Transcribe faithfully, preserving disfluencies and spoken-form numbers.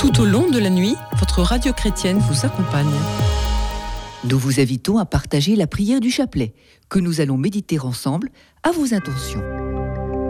Tout au long de la nuit, votre radio chrétienne vous accompagne. Nous vous invitons à partager la prière du chapelet, que nous allons méditer ensemble à vos intentions.